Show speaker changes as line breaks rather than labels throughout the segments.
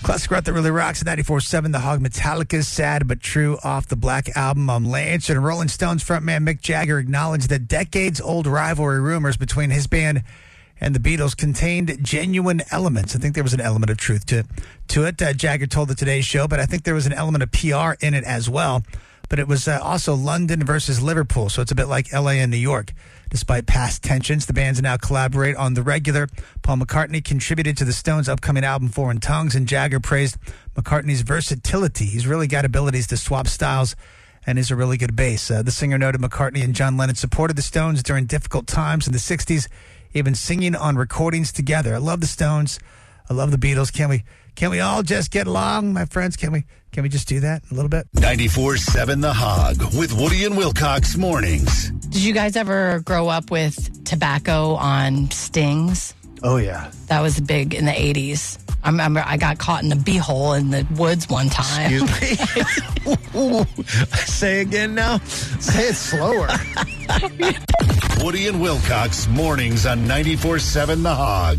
Classic rock that really rocks at 94.7 The Hog. Metallica's Sad But True off the Black Album. Lance and Rolling Stones frontman Mick Jagger acknowledged that decades-old rivalry rumors between his band and the Beatles contained genuine elements. I think there was an element of truth to it. Jagger told the Today Show, but I think there was an element of PR in it as well. But it was also London versus Liverpool, so it's a bit like L.A. and New York. Despite past tensions, the bands now collaborate on the regular. Paul McCartney contributed to the Stones' upcoming album Foreign Tongues, and Jagger praised McCartney's versatility. He's really got abilities to swap styles and is a really good bass. The singer noted McCartney and John Lennon supported the Stones during difficult times in the 60s, even singing on recordings together. I love the Stones. I love the Beatles. Can't we all just get along, my friends? Can we just do that a little bit?
94.7 The Hog with Woody and Wilcox mornings.
Did you guys ever grow up with tobacco on stings?
Oh, yeah.
That was big in the 80s. I remember I got caught in a beehole in the woods one time.
Excuse me? Say again now. Say it slower.
Woody and Wilcox mornings on 94.7 The Hog.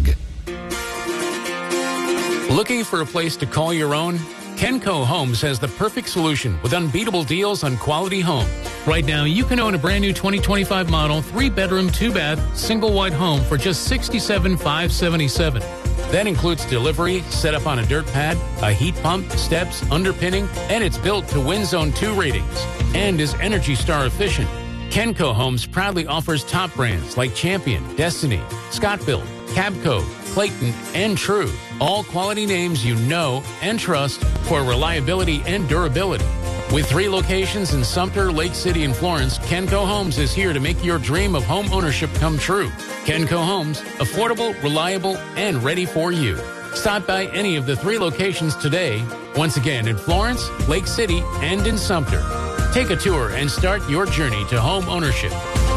Looking for a place to call your own? Kenco Homes has the perfect solution with unbeatable deals on quality homes. Right now, you can own a brand new 2025 model, 3-bedroom, 2-bath, single wide home for just $67,577. That includes delivery, set up on a dirt pad, a heat pump, steps, underpinning, and it's built to Win Zone 2 ratings and is Energy Star efficient. Kenco Homes proudly offers top brands like Champion, Destiny, Scott-Built, Cabco, Clayton, and True. All quality names you know and trust for reliability and durability. With 3 locations in Sumter, Lake City, and Florence, Kenco Homes is here to make your dream of home ownership come true. Kenco Homes, affordable, reliable, and ready for you. Stop by any of the 3 locations today. Once again in Florence, Lake City, and in Sumter. Take a tour and start your journey to home ownership.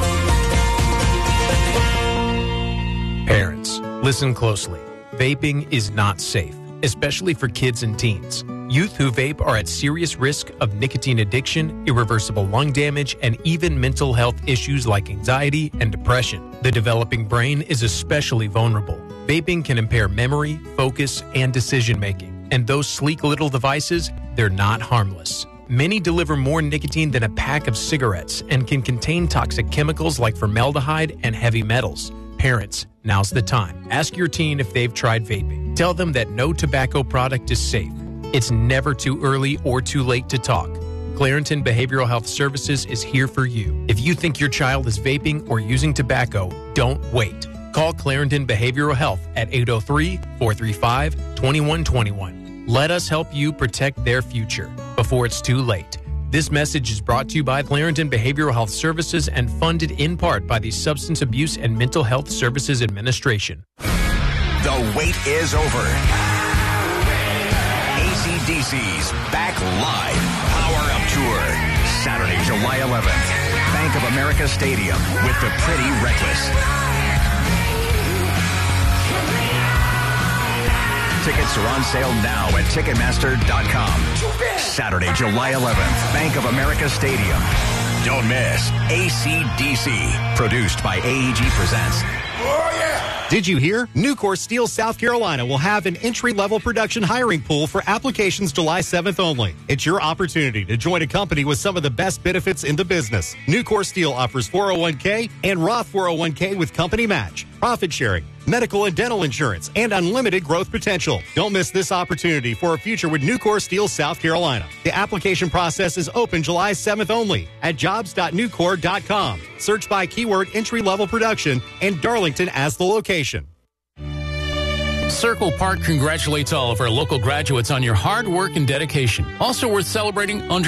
Parents, listen closely. Vaping is not safe, especially for kids and teens. Youth who vape are at serious risk of nicotine addiction, irreversible lung damage, and even mental health issues like anxiety and depression. The developing brain is especially vulnerable. Vaping can impair memory, focus, and decision-making. And those sleek little devices, they're not harmless. Many deliver more nicotine than a pack of cigarettes and can contain toxic chemicals like formaldehyde and heavy metals. Parents, now's the time. Ask your teen if they've tried vaping. Tell them that no tobacco product is safe. It's never too early or too late to talk. Clarington Behavioral Health Services is here for you. If you think your child is vaping or using tobacco, don't wait. Call Clarington Behavioral Health at 803-435-2121. Let us help you protect their future before it's too late. This message is brought to you by Clarington Behavioral Health Services and funded in part by the Substance Abuse and Mental Health Services Administration.
The wait is over. AC/DC's back live. Power Up Tour. Saturday, July 11th. Bank of America Stadium with the Pretty Reckless. Tickets are on sale now at Ticketmaster.com. Saturday, July 11th, Bank of America Stadium. Don't miss AC/DC. Produced by AEG Presents.
Oh, yeah!
Did you hear? Nucor Steel South Carolina will have an entry-level production hiring pool for applications July 7th only. It's your opportunity to join a company with some of the best benefits in the business. Nucor Steel offers 401k and Roth 401k with company match, profit sharing, medical and dental insurance, and unlimited growth potential. Don't miss this opportunity for a future with Nucor Steel South Carolina. The application process is open July 7th only at jobs.nucor.com. Search by keyword entry-level production and Darlington as the location.
Circle Park congratulates all of our local graduates on your hard work and dedication. Also worth celebrating,